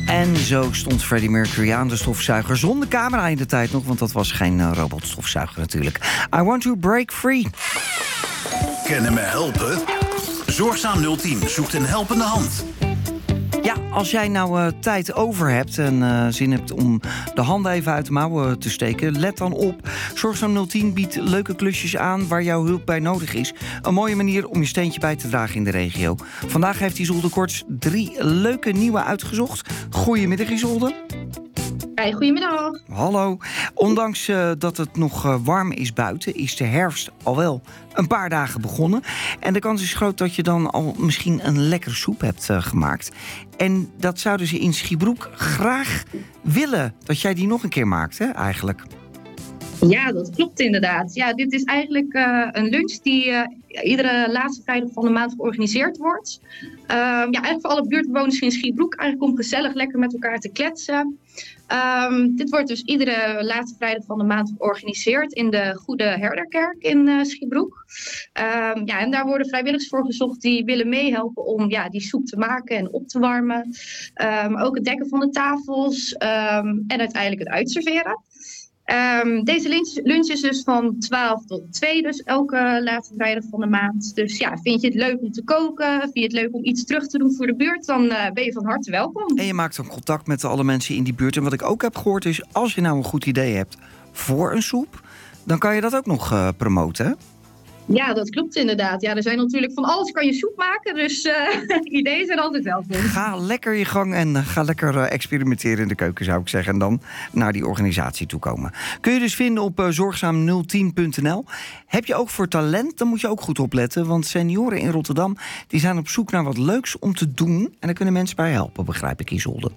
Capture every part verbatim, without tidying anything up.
En zo stond Freddie Mercury aan de stofzuiger zonder camera in de tijd nog, want dat was geen uh, robotstofzuiger natuurlijk. I want to break free. Kennen me helpen? Zorgzaam nul tien zoekt een helpende hand. Ja, als jij nou uh, tijd over hebt en uh, zin hebt om de handen even uit de mouwen te steken, let dan op. Zorgzaam nul tien biedt leuke klusjes aan waar jouw hulp bij nodig is. Een mooie manier om je steentje bij te dragen in de regio. Vandaag heeft Isolde Korts drie leuke nieuwe uitgezocht. Goedemiddag, Isolde. Hey, goedemiddag. Hallo. Ondanks uh, dat het nog uh, warm is buiten, is de herfst al wel een paar dagen begonnen. En de kans is groot dat je dan al misschien een lekkere soep hebt uh, gemaakt. En dat zouden ze in Schiebroek graag willen, dat jij die nog een keer maakt, hè, eigenlijk. Ja, dat klopt inderdaad. Ja, dit is eigenlijk uh, een lunch die uh, iedere laatste vrijdag van de maand georganiseerd wordt. Uh, ja, eigenlijk voor alle buurtbewoners in Schiebroek. Eigenlijk om gezellig lekker met elkaar te kletsen. Um, dit wordt dus iedere laatste vrijdag van de maand georganiseerd in de Goede Herderkerk in uh, Schiebroek. Um, ja, en daar worden vrijwilligers voor gezocht die willen meehelpen om ja, die soep te maken en op te warmen. Um, maar ook het dekken van de tafels um, en uiteindelijk het uitserveren. Um, deze lunch, lunch is dus van twaalf tot twee, dus elke laatste vrijdag van de maand. Dus ja, vind je het leuk om te koken, vind je het leuk om iets terug te doen voor de buurt, dan uh, ben je van harte welkom. En je maakt dan contact met alle mensen in die buurt. En wat ik ook heb gehoord is, als je nou een goed idee hebt voor een soep, dan kan je dat ook nog uh, promoten, hè? Ja, dat klopt inderdaad. Ja, er zijn natuurlijk van alles kan je soep maken, dus uh, ideeën zijn altijd welkom. Ga lekker je gang en uh, ga lekker uh, experimenteren in de keuken, zou ik zeggen. En dan naar die organisatie toe komen. Kun je dus vinden op uh, zorgzaam nul tien punt n l. Heb je ook voor talent, dan moet je ook goed opletten. Want senioren in Rotterdam die zijn op zoek naar wat leuks om te doen. En daar kunnen mensen bij helpen, begrijp ik, Isolde.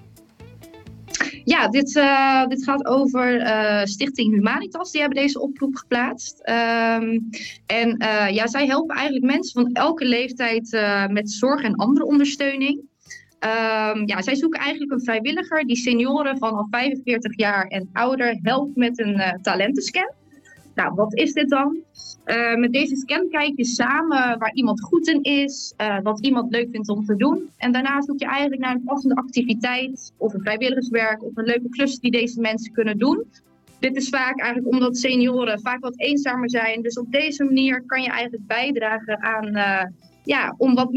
Ja, dit, uh, dit gaat over uh, Stichting Humanitas. Die hebben deze oproep geplaatst. Um, en uh, ja, zij helpen eigenlijk mensen van elke leeftijd uh, met zorg en andere ondersteuning. Um, ja, zij zoeken eigenlijk een vrijwilliger die senioren vanaf vijfenveertig jaar en ouder helpt met een uh, talentenscan. Nou, wat is dit dan? Uh, met deze scan kijk je samen waar iemand goed in is, uh, wat iemand leuk vindt om te doen. En daarna zoek je eigenlijk naar een passende activiteit of een vrijwilligerswerk of een leuke klus die deze mensen kunnen doen. Dit is vaak eigenlijk omdat senioren vaak wat eenzamer zijn. Dus op deze manier kan je eigenlijk bijdragen aan, uh, ja, om wat